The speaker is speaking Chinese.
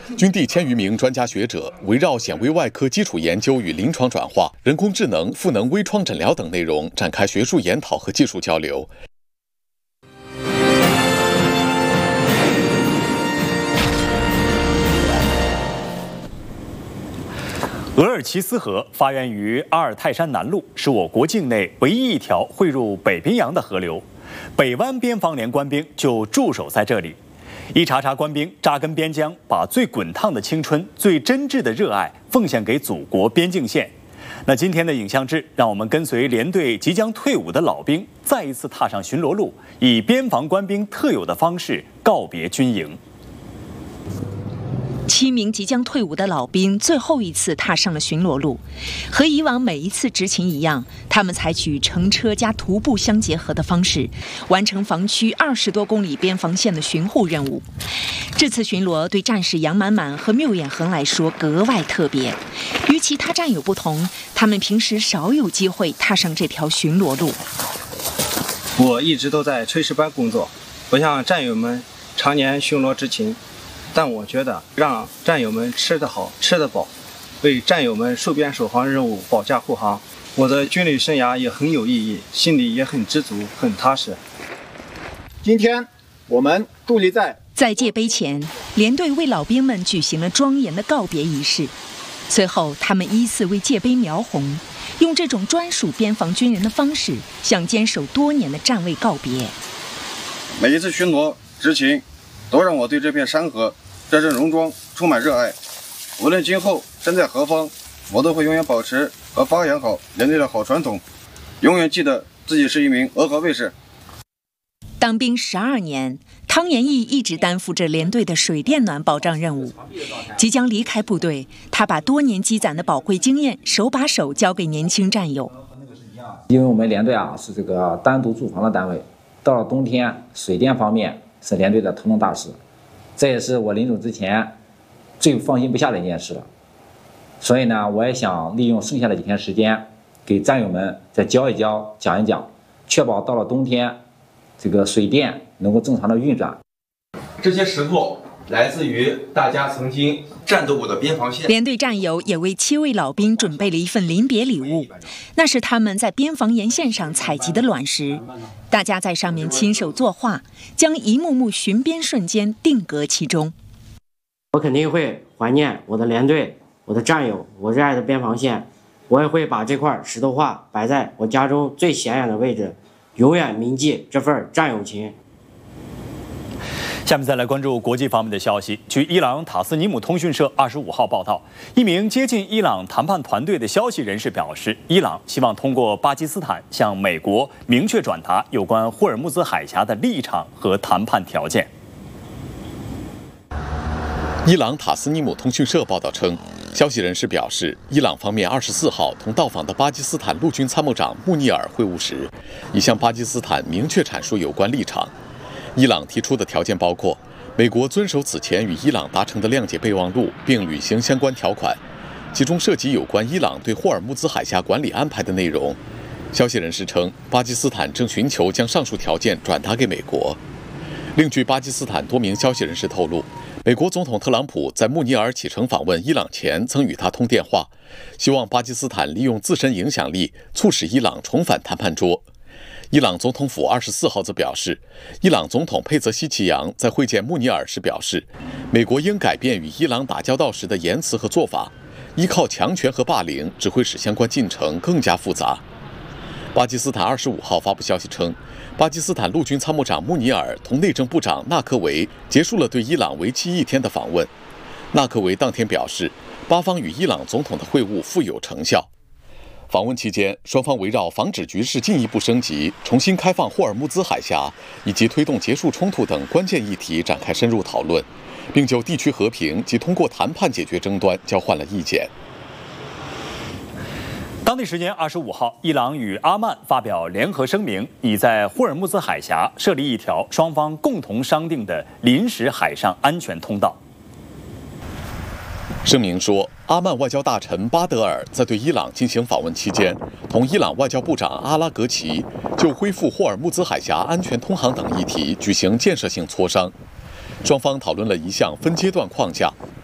军地1000余名专家学者围绕显微外科基础研究与临床转化、人工智能、赋能微创诊疗等内容展开学术研讨和技术交流。 额尔齐斯河发源于阿尔泰山南麓，是我国境内唯一一条汇入北冰洋的河流。北湾边防连官兵就驻守在这里。一茬茬官兵扎根边疆，把最滚烫的青春、最真挚的热爱奉献给祖国边境线。那今天的影像志，让我们跟随连队即将退伍的老兵，再一次踏上巡逻路，以边防官兵特有的方式告别军营。 7名即将退伍的老兵最后一次踏上了巡逻路，和以往每一次执勤一样，他们采取乘车加徒步相结合的方式，完成防区20多公里边防线的巡护任务。这次巡逻对战士杨满满和缪远恒来说格外特别，与其他战友不同，他们平时少有机会踏上这条巡逻路。 我一直都在炊事班工作，不像战友们常年巡逻执勤。但我觉得让战友们吃得好、吃得饱，为战友们戍边守航任务保驾护航，我的军旅生涯也很有意义，心里也很知足、很踏实。 今天我们伫立在界碑前，连队为老兵们举行了庄严的告别仪式。随后，他们依次为界碑描红，用这种专属边防军人的方式，向坚守多年的战卫告别。 每一次巡逻执勤，都让我对这片山河、这身戎装充满热爱。无论今后身在何方，我都会永远保持和发扬好连队的好传统，永远记得自己是一名俄河卫士。 当兵12年，汤延义一直担负着连队的水电暖保障任务。即将离开部队，他把多年积攒的宝贵经验手把手教给年轻战友。 因为我们连队是这个单独驻防的单位，到了冬天，水电方面是连队的头等大事，这也是我临走之前最放心不下的一件事了。所以呢，我也想利用剩下的几天时间，给战友们再教一教、讲一讲，确保到了冬天，这个水电能够正常的运转。 这些石头来自于大家曾经战斗过的边防线。 连队战友也为7位老兵准备了一份临别礼物，那是他们在边防沿线上采集的卵石。大家在上面亲手作画，将一幕幕巡边瞬间定格其中。 我肯定会怀念我的连队、我的战友、我热爱的边防线。我也会把这块石头画摆在我家中最显眼的位置，永远铭记这份战友情。 下面再来关注国际方面的消息。据伊朗塔斯尼姆通讯社25号报道，一名接近伊朗谈判团队的消息人士表示，伊朗希望通过巴基斯坦向美国明确转达有关霍尔木兹海峡的立场和谈判条件。 伊朗塔斯尼姆通讯社报道称，消息人士表示，伊朗方面24号同到访的巴基斯坦陆军参谋长穆尼尔会晤时，已向巴基斯坦明确阐述有关立场。伊朗提出的条件包括美国遵守此前与伊朗达成的谅解备忘录，并履行相关条款，其中涉及有关伊朗对霍尔木兹海峡管理安排的内容。消息人士称，巴基斯坦正寻求将上述条件转达给美国。另据巴基斯坦多名消息人士透露，美国总统特朗普在穆尼尔启程访问伊朗前曾与他通电话，希望巴基斯坦利用自身影响力促使伊朗重返谈判桌。伊朗总统府24号则表示，伊朗总统佩泽希奇扬在会见穆尼尔时表示，美国应改变与伊朗打交道时的言辞和做法，依靠强权和霸凌只会使相关进程更加复杂。巴基斯坦25号发布消息称，巴基斯坦陆军参谋长穆尼尔同内政部长纳克维结束了对伊朗为期1天的访问。纳克维当天表示，巴方与伊朗总统的会晤富有成效。访问期间，双方围绕防止局势进一步升级、重新开放霍尔木兹海峡以及推动结束冲突等关键议题展开深入讨论，并就地区和平及通过谈判解决争端交换了意见。 当地时间25号，伊朗与阿曼发表联合声明，拟在霍尔木兹海峡设立一条双方共同商定的临时海上安全通道。 声明说，阿曼外交大臣巴德尔在对伊朗进行访问期间，同伊朗外交部长阿拉格齐就恢复霍尔木兹海峡安全通航等议题举行建设性磋商。双方讨论了一项分阶段框架，